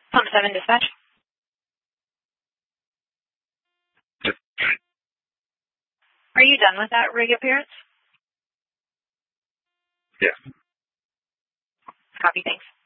Pump 7 dispatch. Are you done with that rig appearance? Yeah. Copy, thanks.